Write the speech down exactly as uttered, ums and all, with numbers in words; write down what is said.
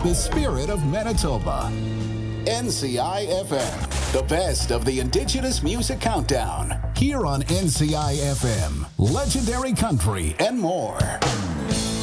the spirit of Manitoba. N C I F M, the best of the Indigenous Music Countdown. Here on N C I F M, legendary country and more.